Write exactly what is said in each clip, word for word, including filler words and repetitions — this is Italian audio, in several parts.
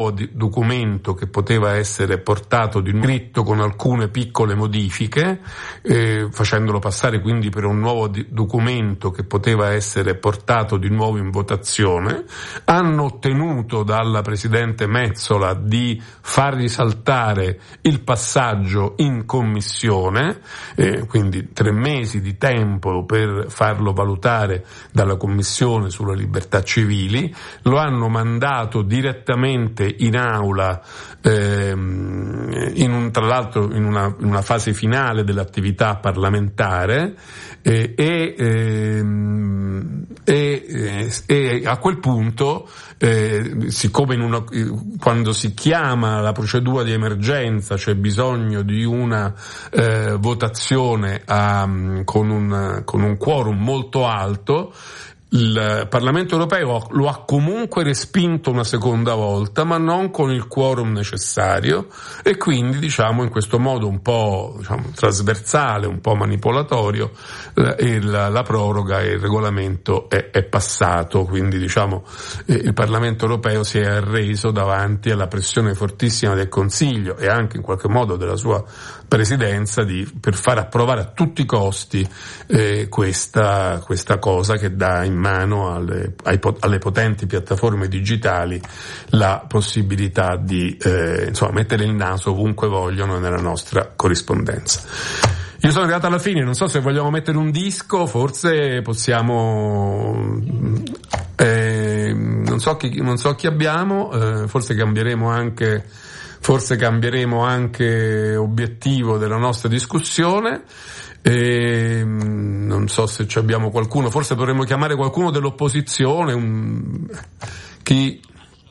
documento che poteva essere portato di nuovo scritto con alcune piccole modifiche, eh, facendolo passare quindi per un nuovo di- documento che poteva essere portato di nuovo in votazione. Hanno ottenuto dalla Presidente Metsola di far risaltare il passaggio in commissione, eh, quindi tre mesi di tempo per farlo valutare dalla Commissione sulle libertà civili. Lo hanno mandato direttamente in aula, ehm, in un, tra l'altro in una, in una fase finale dell'attività parlamentare, eh, e, ehm, e, e a quel punto, eh, siccome in una, quando si chiama la procedura di emergenza c'è bisogno di una eh, votazione a, con, un, con un quorum molto alto, il Parlamento europeo lo ha comunque respinto una seconda volta, ma non con il quorum necessario, e quindi, diciamo, in questo modo un po', diciamo, trasversale, un po' manipolatorio, il, la proroga e il regolamento è, è passato. Quindi, diciamo, il Parlamento europeo si è arreso davanti alla pressione fortissima del Consiglio e anche in qualche modo della sua Presidenza di, per far approvare a tutti i costi eh, questa, questa cosa che dà in mano alle, ai, alle potenti piattaforme digitali la possibilità di eh, insomma mettere il naso ovunque vogliono nella nostra corrispondenza. Io sono arrivato alla fine, non so se vogliamo mettere un disco, forse possiamo, eh, non so chi, non so chi abbiamo, eh, forse cambieremo anche Forse cambieremo anche obiettivo della nostra discussione. E non so se ci abbiamo qualcuno, forse dovremmo chiamare qualcuno dell'opposizione, un, chi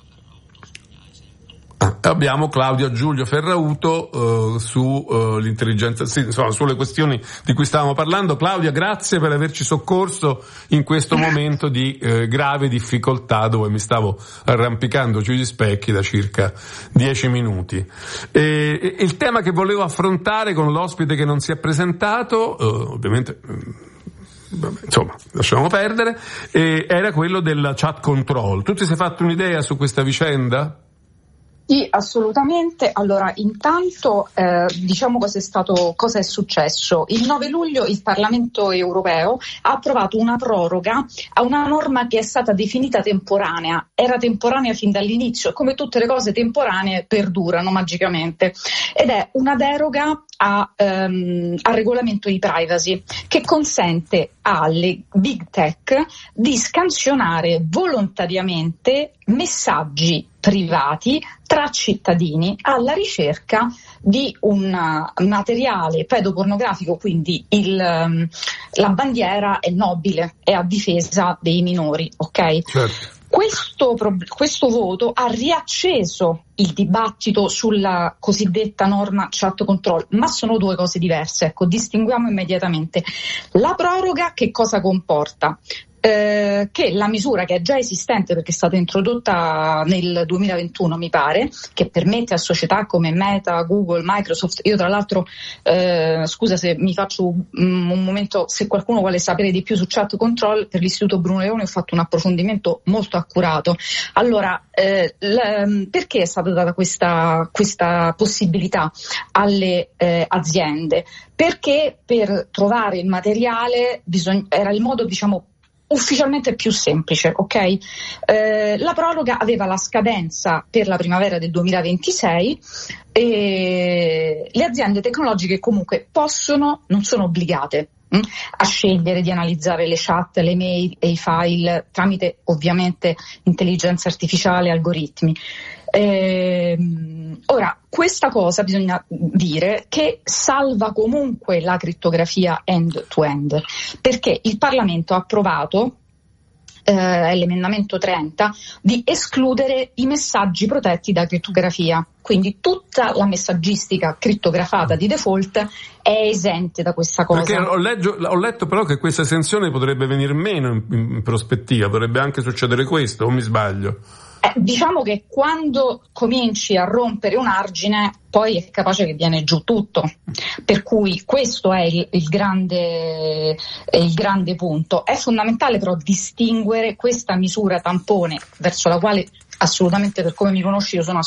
ah, abbiamo Claudia Giulio Ferrauto uh, su uh, l'intelligenza, sì, insomma, sulle questioni di cui stavamo parlando. Claudia, grazie per averci soccorso in questo momento di uh, grave difficoltà dove mi stavo arrampicando sugli specchi da circa dieci minuti. E, e, il tema che volevo affrontare con l'ospite che non si è presentato, uh, ovviamente Vabbè, insomma, lasciamo perdere, e era quello della chat control. Tu ti sei fatto un'idea su questa vicenda? Sì, assolutamente. Allora, intanto eh, diciamo cosa è stato, cosa è successo. Il nove luglio il Parlamento europeo ha approvato una proroga a una norma che è stata definita temporanea. Era temporanea fin dall'inizio, come tutte le cose temporanee perdurano magicamente, ed è una deroga a, um, al regolamento di privacy che consente alle big tech di scansionare volontariamente messaggi privati tra cittadini alla ricerca di un materiale pedopornografico, quindi il, um, la bandiera è nobile, è a difesa dei minori, ok? Certo. Questo, questo voto ha riacceso il dibattito sulla cosiddetta norma chat control, ma sono due cose diverse, ecco, distinguiamo immediatamente. La proroga che cosa comporta? Eh, che la misura, che è già esistente perché è stata introdotta nel duemilaventuno mi pare, che permette a società come Meta, Google, Microsoft, io tra l'altro eh, scusa se mi faccio um, un momento, se qualcuno vuole sapere di più su chat control, per l'Istituto Bruno Leoni ho fatto un approfondimento molto accurato. Allora eh, l- perché è stata data questa, questa possibilità alle eh, aziende? Perché per trovare il materiale bisog- era il modo, diciamo, ufficialmente più semplice, ok? Eh, la proroga aveva la scadenza per la primavera del duemilaventisei e le aziende tecnologiche comunque possono, non sono obbligate mh, a scegliere di analizzare le chat, le mail e i file tramite ovviamente intelligenza artificiale, algoritmi. Eh, ora, questa cosa bisogna dire che salva comunque la crittografia end-to-end, perché il Parlamento ha approvato eh, l'emendamento trenta di escludere i messaggi protetti da crittografia, quindi tutta la messaggistica crittografata di default è esente da questa cosa. Perché ho, leggio, ho letto però che questa esenzione potrebbe venire meno in, in prospettiva, potrebbe anche succedere questo, o mi sbaglio? Eh, diciamo che quando cominci a rompere un argine poi è capace che viene giù tutto, per cui questo è il, il grande è il grande punto. È fondamentale però distinguere questa misura tampone, verso la quale assolutamente, per come mi conosci, io sono